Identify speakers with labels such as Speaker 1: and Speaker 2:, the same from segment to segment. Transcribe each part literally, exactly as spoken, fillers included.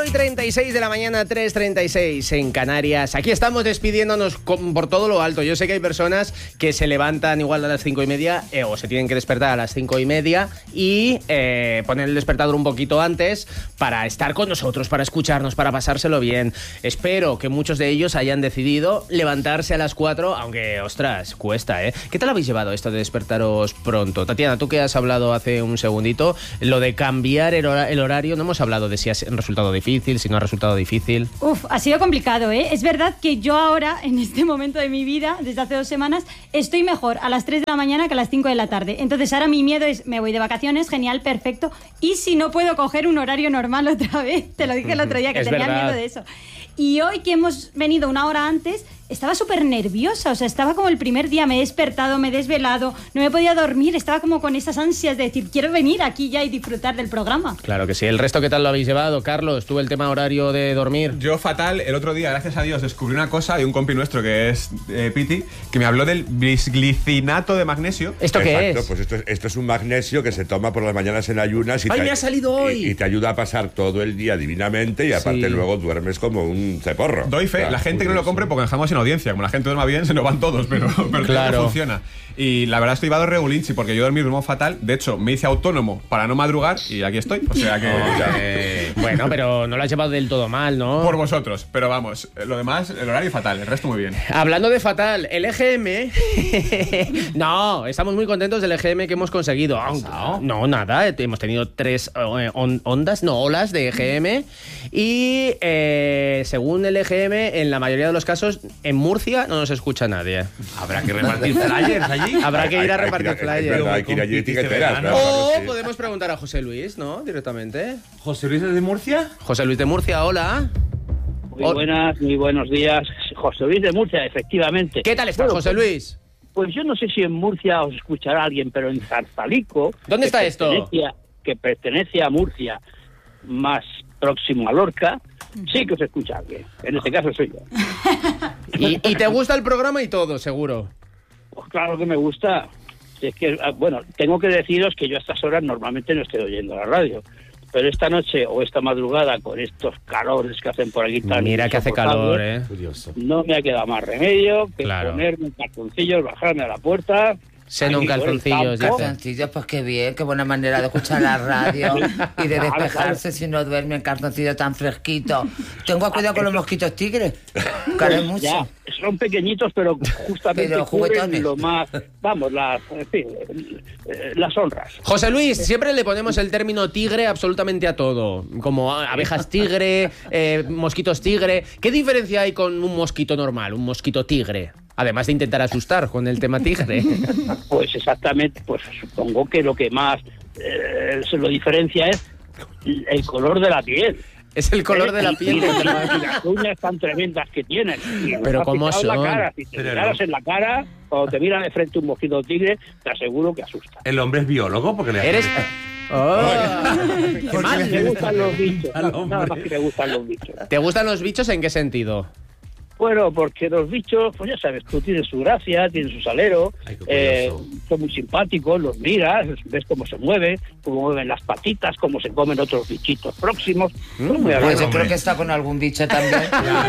Speaker 1: y treinta y seis de la mañana, tres y treinta y seis en Canarias. Aquí estamos despidiéndonos con, por todo lo alto. Yo sé que hay personas que se levantan igual a las cinco y media eh, o se tienen que despertar a las cinco y media y eh, poner el despertador un poquito antes para estar con nosotros, para escucharnos, para pasárselo bien. Espero que muchos de ellos hayan decidido levantarse a las cuatro, aunque, ostras, cuesta, ¿eh? ¿Qué tal habéis llevado esto de despertaros pronto? Tatiana, tú que has hablado hace un segundito, lo de cambiar el, hora, el horario, no hemos hablado de si ha resultado difícil, si no ha resultado difícil.
Speaker 2: Uf, ha sido complicado, ¿eh? Es verdad que yo ahora, en este momento de mi vida, desde hace dos semanas, estoy mejor a las tres de la mañana que a las cinco de la tarde. Entonces ahora mi miedo es, me voy de vacaciones, genial, perfecto, y si no puedo coger un horario normal otra vez, te lo dije el otro día, que
Speaker 1: es
Speaker 2: tenía
Speaker 1: verdad.
Speaker 2: miedo de eso. Y hoy que hemos venido una hora antes, estaba súper nerviosa, o sea, estaba como el primer día, me he despertado, me he desvelado, no me podía dormir, estaba como con esas ansias de decir, quiero venir aquí ya y disfrutar del programa.
Speaker 1: Claro que sí. ¿El resto qué tal lo habéis llevado, Carlos? ¿Tú el tema horario de dormir?
Speaker 3: Yo fatal. El otro día, gracias a Dios, descubrí una cosa de un compi nuestro que es eh, Piti, que me habló del bisglicinato de magnesio.
Speaker 1: ¿Esto qué
Speaker 4: Exacto,
Speaker 1: es?
Speaker 4: pues esto, es- esto es un magnesio que se toma por las mañanas en ayunas y,
Speaker 1: ¡Ay,
Speaker 4: te,
Speaker 1: me ha salido hoy!
Speaker 4: y, y te ayuda a pasar todo el día divinamente y aparte
Speaker 1: Sí.
Speaker 4: luego duermes como un ceporro.
Speaker 3: Doy fe,
Speaker 4: O sea,
Speaker 3: la gente que no lo compre porque dejamos en audiencia. Como la gente duerma bien, se nos van todos, pero, pero
Speaker 1: Claro.
Speaker 3: claro. funciona. Y la verdad estoy llevado regulinchi porque yo dormí duermo fatal. De hecho, me hice autónomo para no madrugar y aquí estoy. O sea que...
Speaker 1: Eh, bueno, pero no lo has llevado del todo mal, ¿no?
Speaker 3: Por vosotros, pero vamos, lo demás, el horario fatal, el resto muy bien.
Speaker 1: Hablando de fatal, el E G M... no, estamos muy contentos del E G M que hemos conseguido. No, nada, hemos tenido tres eh, on- ondas, no, olas de E G M. Y eh, según el E G M, en la mayoría de los casos, en Murcia no nos escucha nadie.
Speaker 5: Habrá que repartir flyers allí.
Speaker 1: Habrá que ir a
Speaker 4: Hay- hay
Speaker 1: repartir
Speaker 4: que ir a- es
Speaker 1: flyers.
Speaker 4: verdad, hay que ir allí
Speaker 5: Compitice
Speaker 4: etiqueteras,
Speaker 5: verano.
Speaker 4: ¿no?
Speaker 1: O
Speaker 4: Claro, sí.
Speaker 1: podemos preguntar a José Luis, ¿no? Directamente.
Speaker 5: José Luis es de Murcia.
Speaker 1: José Luis de Murcia, hola.
Speaker 6: Muy
Speaker 1: Hola.
Speaker 6: buenas, muy buenos días. José Luis de Murcia, efectivamente.
Speaker 1: ¿Qué tal estás,
Speaker 6: Bueno,
Speaker 1: José Luis?
Speaker 6: Pues yo no sé si en Murcia os escuchará alguien, pero en Zarzalico...
Speaker 1: ¿Dónde
Speaker 6: que
Speaker 1: está esto?
Speaker 6: pertenece a- Que pertenece a Murcia, más próximo a Lorca, sí que os escucha alguien. En este caso soy yo.
Speaker 1: Y, y te gusta el programa y todo, seguro.
Speaker 6: Pues claro que me gusta. Si es que, ah, bueno, tengo que deciros que yo a estas horas normalmente no estoy oyendo la radio. Pero esta noche o esta madrugada, con estos calores que hacen por aquí tan
Speaker 1: Mira que hace calor, ¿eh?
Speaker 5: Curioso.
Speaker 6: no me ha quedado más remedio que
Speaker 1: Claro.
Speaker 6: ponerme en calzoncillos, bajarme a la puerta.
Speaker 1: Seno en
Speaker 6: aquí por el
Speaker 1: calzoncillos,
Speaker 6: campo.
Speaker 1: dice.
Speaker 7: Calzoncillos, pues qué bien, qué buena manera de escuchar la radio y de
Speaker 6: Claro,
Speaker 7: despejarse si no duerme en calzoncillos tan fresquitos. Tengo cuidado con los mosquitos tigres, caen mucho.
Speaker 6: Ya, son pequeñitos, pero justamente
Speaker 7: Pero
Speaker 6: cubren
Speaker 7: juguetones.
Speaker 6: lo más, vamos, las, en fin, eh, las honras.
Speaker 1: José Luis, siempre le ponemos el término tigre absolutamente a todo. Como abejas tigre, eh, mosquitos tigre. ¿Qué diferencia hay con un mosquito normal, un mosquito tigre? Además de intentar asustar con el tema tigre.
Speaker 6: Pues exactamente, pues supongo que lo que más eh, se lo diferencia es el color de la piel.
Speaker 1: Es el color de la
Speaker 6: Y-
Speaker 1: piel.
Speaker 6: y, y las uñas tan tremendas que tienen. Y
Speaker 1: Pero
Speaker 6: nos ha
Speaker 1: ¿cómo
Speaker 6: picado la
Speaker 1: son?
Speaker 6: cara. Si te
Speaker 5: Pero
Speaker 6: miras
Speaker 5: no.
Speaker 6: en la cara, cuando te mira de frente un mosquito tigre, te aseguro que asusta.
Speaker 5: El hombre es biólogo porque le
Speaker 1: Eres... Oh.
Speaker 6: Qué mal, me gustan los bichos.
Speaker 5: al
Speaker 6: No,
Speaker 5: hombre.
Speaker 6: nada más que me gustan los bichos.
Speaker 1: ¿Te gustan los bichos en qué sentido?
Speaker 6: Bueno, porque los bichos, pues ya sabes, tú tienes su gracia, tienen su salero,
Speaker 5: Ay, qué
Speaker 6: eh,
Speaker 5: curioso.
Speaker 6: son muy simpáticos, los miras, ves cómo se mueven, cómo mueven las patitas, cómo se comen otros bichitos próximos. Son muy
Speaker 7: Pues
Speaker 6: agradables.
Speaker 7: yo creo que está con algún bicho también.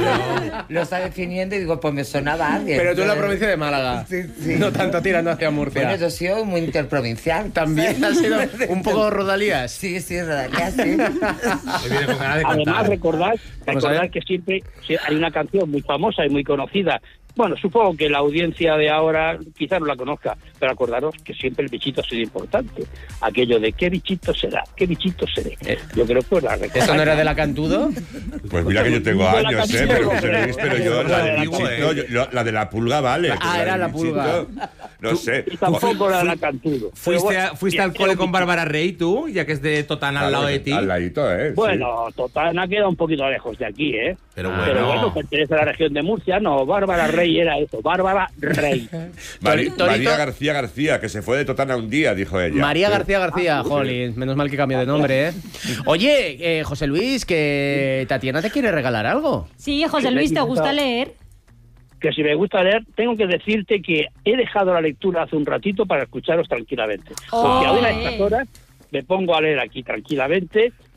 Speaker 7: Lo está definiendo y digo, pues me sonaba a alguien.
Speaker 1: Pero tú en la provincia de Málaga.
Speaker 7: Sí, sí.
Speaker 1: No tanto tirando hacia Murcia.
Speaker 7: Bueno, yo he sido muy interprovincial.
Speaker 1: También ha sido un poco rodalías.
Speaker 7: Sí, sí, Rodalías, sí.
Speaker 5: Le viene con ganas de
Speaker 6: Además,
Speaker 5: contar.
Speaker 6: recordad,
Speaker 1: Vamos a
Speaker 6: recordad
Speaker 1: ver.
Speaker 6: que siempre sí, hay una canción muy famosa y muy conocida. Bueno, supongo que la audiencia de ahora quizás no la conozca, pero acordaros que siempre el bichito ha sido importante. Aquello de ¿qué bichito será? ¿Qué bichito seré?
Speaker 1: Eh,
Speaker 6: Yo creo que la recordáis.
Speaker 1: ¿Eso no era de la Cantudo?
Speaker 4: Pues mira que yo tengo
Speaker 6: Yo la
Speaker 4: años, ¿eh?
Speaker 6: canción
Speaker 4: Pero,
Speaker 6: no,
Speaker 4: José Luis, pero yo la del
Speaker 5: antiguo,
Speaker 4: bichito,
Speaker 5: ¿eh?
Speaker 4: yo- yo- la de la pulga vale.
Speaker 1: Ah,
Speaker 4: pero
Speaker 1: era
Speaker 4: del
Speaker 1: la
Speaker 4: bichito,
Speaker 1: pulga.
Speaker 4: No sé.
Speaker 6: Y tampoco era
Speaker 5: Fui-
Speaker 6: la Cantudo. Pero
Speaker 5: ¿Fuiste,
Speaker 6: bueno,
Speaker 5: a- fuiste
Speaker 6: bien,
Speaker 5: al cole
Speaker 6: era
Speaker 5: con
Speaker 6: un
Speaker 5: Bárbara Rey tú, ya que es de Totana al lado de ti?
Speaker 4: Al ladito, ¿eh? Sí.
Speaker 6: Bueno, Totana queda un poquito lejos de aquí, ¿eh?
Speaker 5: Pero
Speaker 1: Ah,
Speaker 6: Pero bueno,
Speaker 5: bueno.
Speaker 6: pertenece a la región de Murcia. No, Bárbara Rey era eso, Bárbara Rey.
Speaker 4: Mari-
Speaker 1: Torito-
Speaker 4: María García García, que se fue de Totana un día, dijo ella.
Speaker 1: María
Speaker 4: Sí.
Speaker 1: García García, jolín, menos mal que cambió de nombre, ¿eh? Oye, eh, José Luis, que Tatiana te quiere regalar algo.
Speaker 2: Sí, José Luis, ¿te gusta leer?
Speaker 6: Que si me gusta leer, tengo que decirte que he dejado la lectura hace un ratito para escucharos tranquilamente. Porque
Speaker 2: Oh.
Speaker 6: aún a estas horas me pongo a leer aquí tranquilamente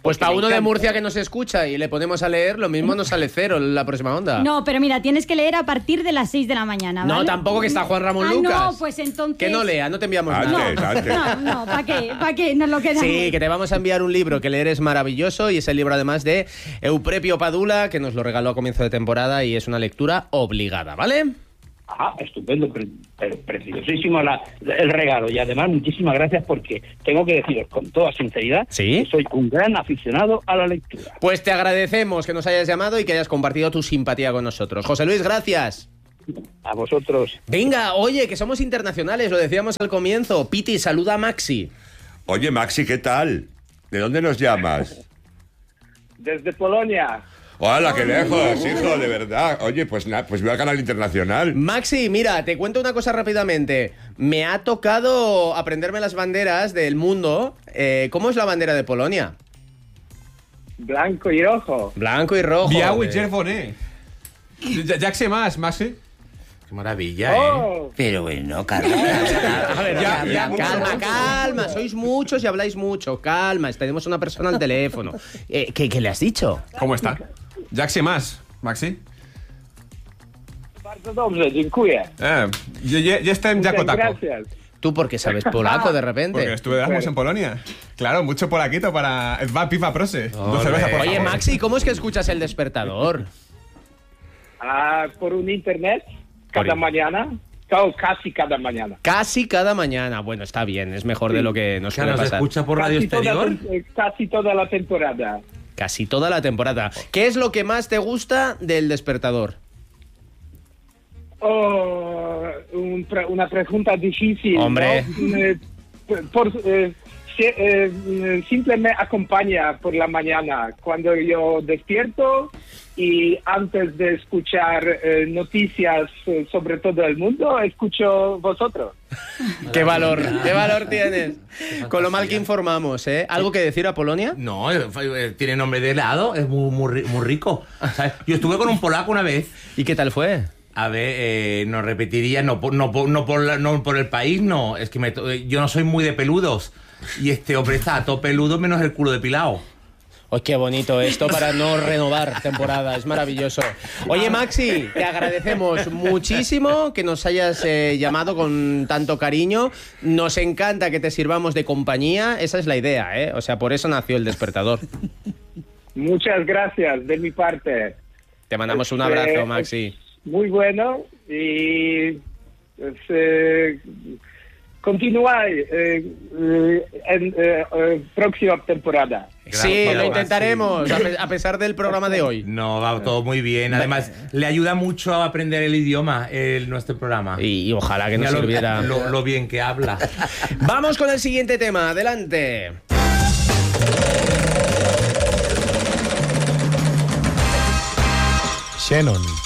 Speaker 1: Pues
Speaker 6: porque
Speaker 1: para
Speaker 6: me
Speaker 1: uno de
Speaker 6: encanta.
Speaker 1: Murcia que nos escucha y le ponemos a leer, lo mismo nos sale cero en la próxima onda.
Speaker 2: No, pero mira, tienes que leer a partir de las seis de la mañana, ¿vale?
Speaker 1: No, tampoco, que está Juan Ramón
Speaker 2: ah,
Speaker 1: Lucas.
Speaker 2: no, pues entonces...
Speaker 1: Que no lea, no te enviamos
Speaker 4: Antes,
Speaker 1: nada.
Speaker 4: antes.
Speaker 2: No, no, ¿para qué? ¿Para qué? Nos lo quedamos.
Speaker 1: Sí, que te vamos a enviar un libro que leer es maravilloso y es el libro además de Euprepio Padula, que nos lo regaló a comienzo de temporada y es una lectura obligada, ¿vale?
Speaker 6: Ah, estupendo, pre- pero preciosísimo la- el regalo. Y además, muchísimas gracias porque tengo que deciros con toda sinceridad
Speaker 1: ¿Sí?
Speaker 6: que soy un gran aficionado a la lectura.
Speaker 1: Pues te agradecemos que nos hayas llamado y que hayas compartido tu simpatía con nosotros. José Luis, gracias.
Speaker 6: A vosotros.
Speaker 1: Venga, oye, que somos internacionales, lo decíamos al comienzo. Piti, saluda a Maxi.
Speaker 4: Oye, Maxi, ¿qué tal? ¿De dónde nos llamas?
Speaker 6: Desde Polonia.
Speaker 4: ¡Hola, qué lejos, hijo, de verdad! Oye, pues nada, pues voy al canal internacional.
Speaker 1: Maxi, mira, te cuento una cosa rápidamente. Me ha tocado aprenderme las banderas del mundo. Eh, ¿Cómo es la bandera de Polonia?
Speaker 6: Blanco y rojo.
Speaker 1: Blanco y rojo.
Speaker 3: Biały
Speaker 1: Eh,
Speaker 3: Czerwony. Ya, ya que sé más, Maxi.
Speaker 5: Qué maravilla, ¿eh?
Speaker 6: Oh,
Speaker 7: Pero bueno, Carlos.
Speaker 1: A ver,
Speaker 3: Ya,
Speaker 1: ya,
Speaker 3: ya, mucho,
Speaker 1: calma,
Speaker 3: mucho.
Speaker 1: calma. Sois muchos y habláis mucho. Calma, tenemos una persona al teléfono. Eh, ¿qué, ¿Qué le has dicho?
Speaker 3: ¿Cómo está? Ya que sé más, Maxi.
Speaker 6: bardzo dobrze, dziękuję.
Speaker 3: Eh, ya, ya, ya está en
Speaker 6: Muchas
Speaker 3: Jaco Taco.
Speaker 6: gracias.
Speaker 1: ¿Tú por qué sabes polaco de repente?
Speaker 3: Porque estuve de Erasmus en Polonia. Claro, mucho polaquito para... Va, pipa, prose. Dos cervezas, por
Speaker 1: Oye,
Speaker 3: favor.
Speaker 1: Maxi, ¿cómo es que escuchas el despertador?
Speaker 6: Ah, por un internet, cada
Speaker 1: Por-
Speaker 6: mañana, o casi cada mañana.
Speaker 1: Casi cada mañana. Bueno, está bien, es mejor de lo que nos
Speaker 5: ¿Que
Speaker 1: suele
Speaker 5: nos
Speaker 1: pasar.
Speaker 5: escucha por radio
Speaker 6: Casi toda,
Speaker 5: exterior?
Speaker 6: eh, casi toda la temporada.
Speaker 1: Casi toda la temporada. ¿Qué es lo que más te gusta del despertador?
Speaker 6: Oh, un pre- una pregunta difícil.
Speaker 1: Hombre.
Speaker 6: ¿no? Eh, por, eh, si- eh, siempre me acompaña por la mañana cuando yo despierto y antes de escuchar eh, noticias eh, sobre todo el mundo, escucho vosotros.
Speaker 1: ¿Qué valor? ¿Qué valor tienes? Con lo mal que informamos, ¿eh? ¿Algo que decir a Polonia?
Speaker 5: No, eh, eh, tiene nombre de helado, es muy, muy, ri- muy rico. ¿Sabes? Yo estuve con un polaco una vez.
Speaker 1: ¿Y qué tal fue?
Speaker 5: A ver, eh, no repetiría, no por, no, por, no, por la- no por el país, no. Es que me to- eh, yo no soy muy de peludos. Y este hombre está a todo peludo menos el culo depilado.
Speaker 1: ¡Oh, qué bonito esto para no renovar temporada! Es maravilloso. Oye, Maxi, te agradecemos muchísimo que nos hayas eh, llamado con tanto cariño. Nos encanta que te sirvamos de compañía. Esa es la idea, ¿eh? O sea, por eso nació el despertador.
Speaker 6: Muchas gracias de mi parte.
Speaker 1: Te mandamos un
Speaker 6: Es,
Speaker 1: abrazo,
Speaker 6: eh,
Speaker 1: Maxi.
Speaker 6: Muy bueno y pues, eh, continuáis eh, eh, en eh, eh, próxima temporada.
Speaker 1: Sí,
Speaker 5: Gracias,
Speaker 1: lo intentaremos, a, pe- a pesar del programa de hoy.
Speaker 5: No, va todo muy bien. Además, le ayuda mucho a aprender el idioma el, nuestro programa.
Speaker 1: Y, y ojalá que nos
Speaker 5: Mira lo,
Speaker 1: sirviera.
Speaker 5: lo, lo bien que habla.
Speaker 1: Vamos con el siguiente tema. Adelante.
Speaker 8: Shannon.